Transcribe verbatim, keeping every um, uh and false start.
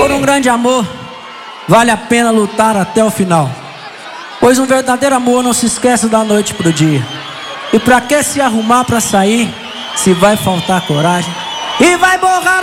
Por um grande amor, vale a pena lutar até o final. Pois um verdadeiro amor não se esquece da noite pro dia. E pra que se arrumar pra sair, se vai faltar coragem? E vai borrar